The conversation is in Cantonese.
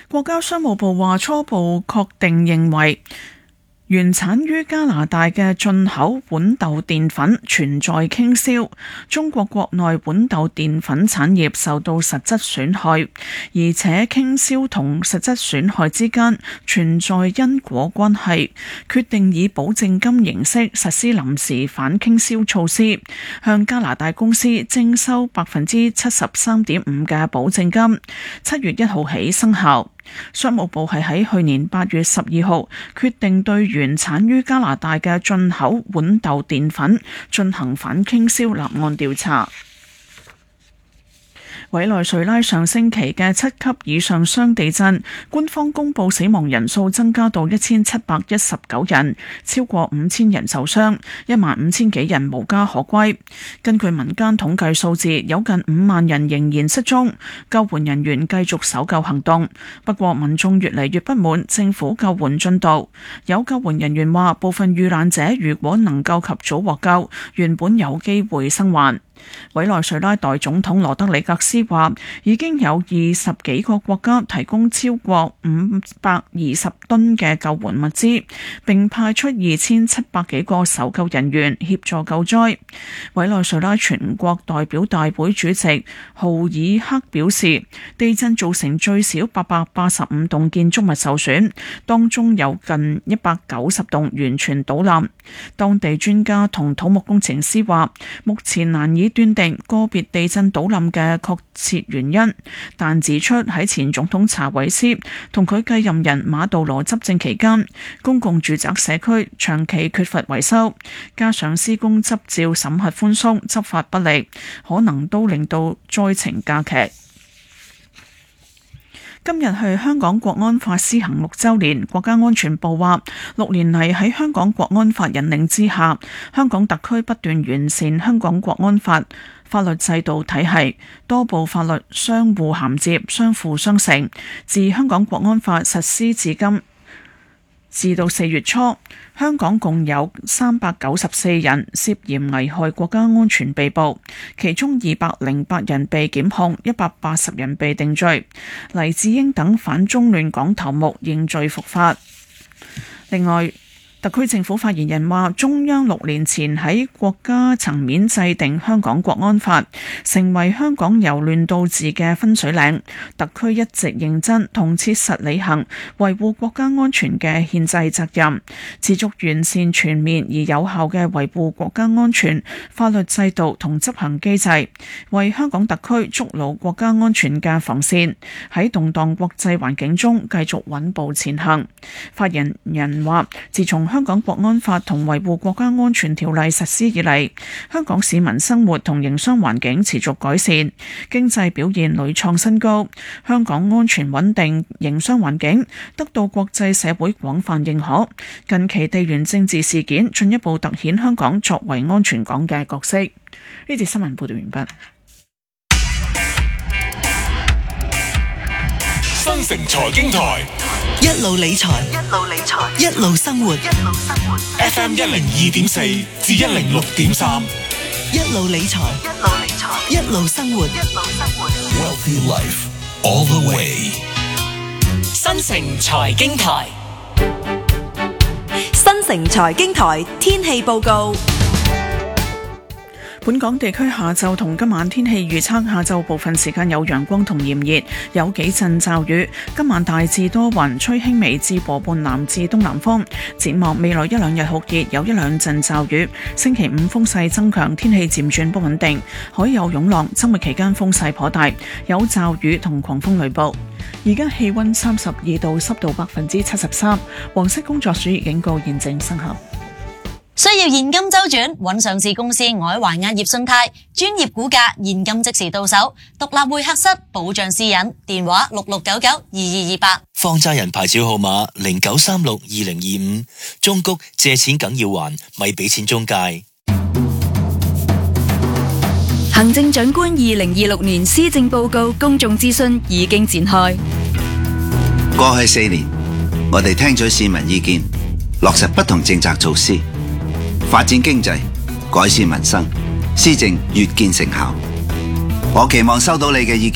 國家商務部話初步確定認為原產於加拿大嘅進口豌豆澱粉存在傾銷，中國國內豌豆澱粉產業受到實質損害，而且傾銷同實質損害之間存在因果關係，決定以保證金形式實施臨時反傾銷措施，向加拿大公司徵收73.5%嘅保證金，7月1號起生效。商務部係喺去年8月12號決定對原產於加拿大嘅進口豌豆澱粉進行反傾銷立案調查。委內瑞拉上星期嘅7級以上雙地震，官方公布死亡人數增加到1719人，超過5000人受傷，15000幾人無家可歸。根據民間統計數字，有近5萬人仍然失蹤，救援人員繼續搜救行動。不過民眾越嚟越不滿政府救援進度，有救援人員話，部分遇難者如果能夠及早獲救，原本有機會生還。委內瑞拉代總統羅德里格斯話，已經有20幾個國家提供超過520噸嘅救援物資，並派出2700幾個搜救人員協助救災。委內瑞拉全國代表大會主席豪爾克表示，地震造成最少885棟建築物受損，當中有近190棟完全倒冧。當地專家同土木工程師話，目前難以斷定個別地震倒冧嘅確切原因，但指出喺前總統查韋斯同佢繼任人馬杜羅執政期間，公共住宅社區長期缺乏維修，加上施工執照審核寬鬆，執法不力，可能都令到災情加劇。今日係香港國安法施行6週年，國家安全部話6年嚟喺香港國安法引領之下，香港特區不斷完善香港國安法法律制度體系，多部法律相互銜接、相輔相成。自香港國安法實施至今，至到4月初，香港共有394人涉嫌危害國家安全被捕，其中208人被檢控，180人被定罪。黎智英等反中亂港頭目認罪伏法。另外，特區政府發言人話，中央6年前喺國家層面制定香港國安法，成為香港由亂到治嘅分水嶺。特區一直認真同切實履行維護國家安全嘅憲制責任，持續完善全面而有效嘅維護國家安全法律制度同執行機制，為香港特區築牢國家安全嘅防線，喺動盪國際環境中繼續穩步前行。發言人話，自從香港國安法同維護國家安全條例實施以嚟，香港市民生活同營商環境持續改善，經濟表現屢創新高，香港安全穩定營商環境得到國際社會廣泛認可。近期地緣政治事件進一步凸顯香港作為安全港嘅角色。呢節新聞報道完畢。 新城財經台， 一路理財，一路生活。 FM 102.4至106.3， 一路理財，一路生活。 Wealthy Life all the way。 新城財經台， 新城財經台天氣報告。 本港地區下晝同今晚天氣預測，下晝部分時間有陽光同炎熱，有幾陣驟雨。今晚大致多雲，吹輕微至和緩南至東南風。展望未來1-2日酷熱，有1-2陣驟雨。星期5風勢增強，天氣漸轉不穩定，海有湧浪。周末期間風勢頗大，有驟雨同狂風雷暴。而家氣溫32度，濕度73%，黃色工作暑熱警告現正生效。 需要現金周轉，揾上市公司外環亞業信貸，專業估價，現金即時到手，獨立會客室，保障私隱，電話66992228。 放債人牌照號碼09362025，中谷借錢梗要還，咪俾錢中介。 行政長官2026年施政報告公眾諮詢已經展開。 過去4年，我哋聽取市民意見，落實不同政策措施，發展經濟，改善民生，施政越見成效。我期望收到你嘅意見。